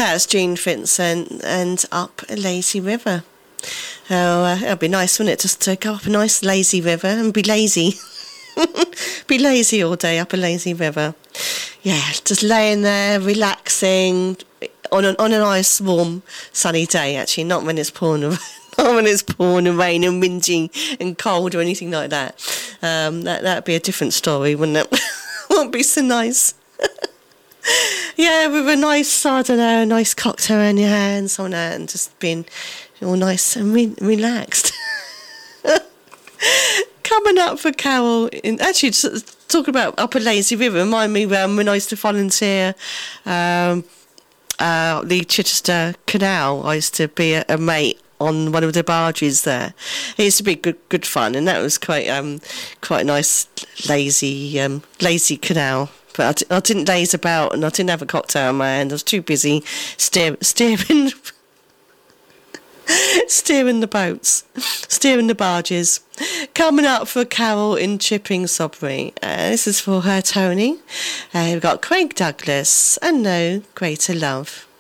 That's Gene Vincent and Up a Lazy River. Oh, it'd be nice, wouldn't it, just to go up a nice lazy river and be lazy. Be lazy all day up a lazy river. Yeah, just laying there, relaxing on a nice, warm, sunny day. Actually, not when it's pouring, not when it's pouring and rain and windy and cold or anything like that. That'd be a different story, wouldn't it? Wouldn't be so nice. Yeah, with a nice, I don't know, a nice cocktail in your hands on that, and just being all nice and relaxed. Coming up for Carol, actually talking about Up a Lazy River, remind me when I used to volunteer the Chichester Canal. I used to be a mate on one of the barges there. It used to be good fun, and that was quite a nice lazy canal. But I didn't laze about, and I didn't have a cocktail in my hand. I was too busy steering the boats, steering the barges. Coming up for Carol in Chipping Sodbury. This is for her, Tony. We've got Craig Douglas and No Greater Love.